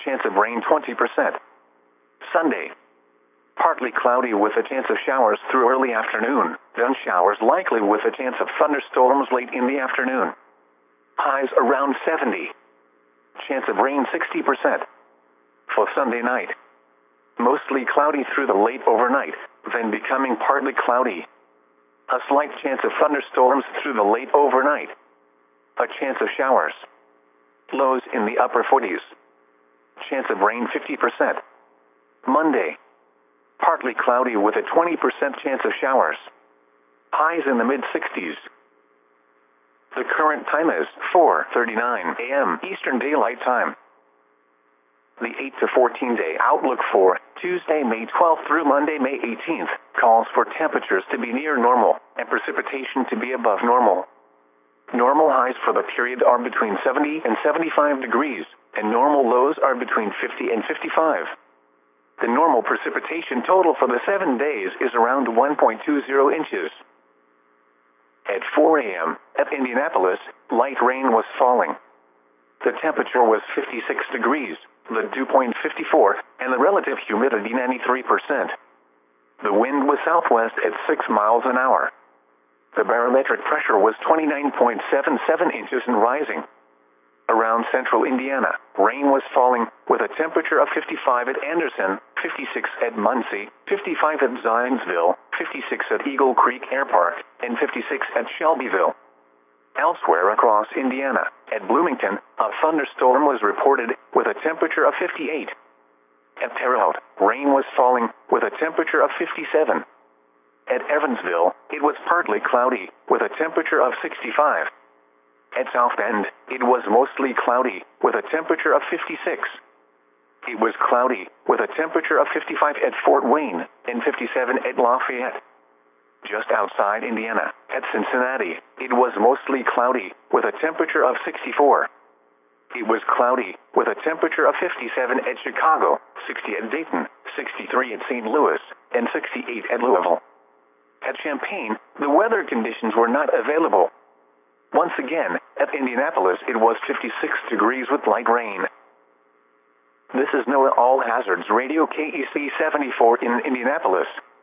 chance of rain 20%. Sunday, partly cloudy with a chance of showers through early afternoon, then showers likely with a chance of thunderstorms late in the afternoon. Highs around 70. Chance of rain 60%. For Sunday night, mostly cloudy through the late overnight, then becoming partly cloudy. A slight chance of thunderstorms through the late overnight. A chance of showers. Lows in the upper 40s. Chance of rain 50%. Monday, partly cloudy with a 20% chance of showers. Highs in the mid-60s. The current time is 4:39 a.m. Eastern Daylight Time. The 8 to 14 day outlook for Tuesday, May 12th through Monday, May 18th, calls for temperatures to be near normal and precipitation to be above normal. Normal highs for the period are between 70 and 75 degrees, and normal lows are between 50 and 55. The normal precipitation total for the 7 days is around 1.20 inches. At 4 a.m., at Indianapolis, light rain was falling. The temperature was 56 degrees, the dew point 54, and the relative humidity 93%. The wind was southwest at 6 miles an hour. The barometric pressure was 29.77 inches and rising. Around central Indiana, rain was falling with a temperature of 55 at Anderson, 56 at Muncie, 55 at Zionsville, 56 at Eagle Creek Air Park, and 56 at Shelbyville. Elsewhere across Indiana, at Bloomington, a thunderstorm was reported with a temperature of 58. At Terre Haute, rain was falling with a temperature of 57. At Evansville, it was partly cloudy with a temperature of 65. At South Bend, it was mostly cloudy with a temperature of 56. It was cloudy with a temperature of 55 at Fort Wayne and 57 at Lafayette. Just outside Indiana, at Cincinnati, it was mostly cloudy with a temperature of 64. It was cloudy with a temperature of 57 at Chicago, 60 at Dayton, 63 at St. Louis, and 68 at Louisville. At Champaign, the weather conditions were not available. Once again, at Indianapolis, it was 56 degrees with light rain. This is NOAA All Hazards Radio KEC 74 in Indianapolis.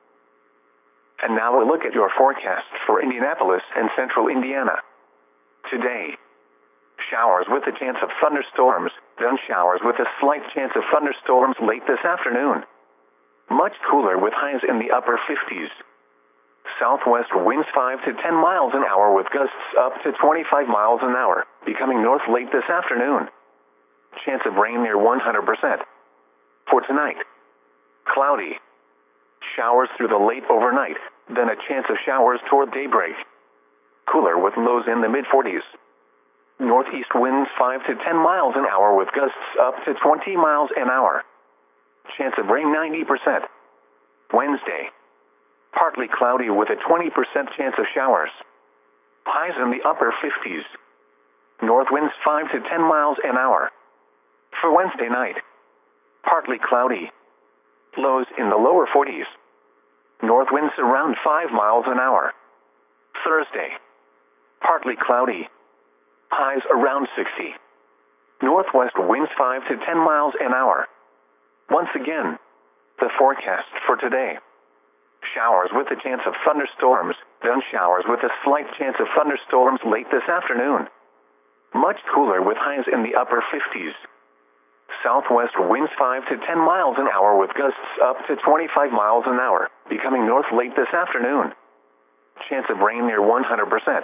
And now a look at your forecast for Indianapolis and central Indiana. Today, showers with a chance of thunderstorms, then showers with a slight chance of thunderstorms late this afternoon. Much cooler with highs in the upper 50s. Southwest winds 5 to 10 miles an hour with gusts up to 25 miles an hour, becoming north late this afternoon. Chance of rain near 100%. For tonight, cloudy. Showers through the late overnight, then a chance of showers toward daybreak. Cooler with lows in the mid-40s. Northeast winds 5 to 10 miles an hour with gusts up to 20 miles an hour. Chance of rain 90%. Wednesday, partly cloudy with a 20% chance of showers. Highs in the upper 50s. North winds 5 to 10 miles an hour. For Wednesday night, partly cloudy. Lows in the lower 40s. North winds around 5 miles an hour. Thursday, partly cloudy. Highs around 60. Northwest winds 5 to 10 miles an hour. Once again, the forecast for today. Showers with a chance of thunderstorms, then showers with a slight chance of thunderstorms late this afternoon. Much cooler with highs in the upper 50s. Southwest winds 5 to 10 miles an hour with gusts up to 25 miles an hour, becoming north late this afternoon. Chance of rain near 100%.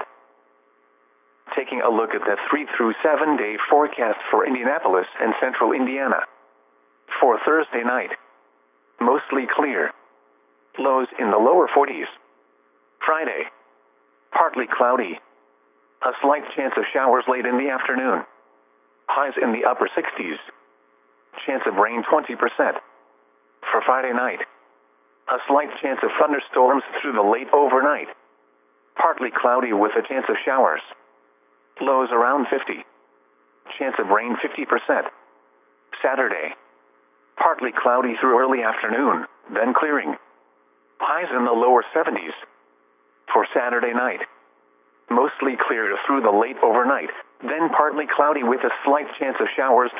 Taking a look at the 3 through 7 day forecast for Indianapolis and central Indiana. For Thursday night, mostly clear. Lows in the lower 40s. Friday, partly cloudy. A slight chance of showers late in the afternoon. Highs in the upper 60s. Chance of rain 20%. For Friday night, a slight chance of thunderstorms through the late overnight. Partly cloudy with a chance of showers. Lows around 50. Chance of rain 50%. Saturday, partly cloudy through early afternoon, then clearing. Highs in the lower 70s. For Saturday night, mostly clear through the late overnight, then partly cloudy with a slight chance of showers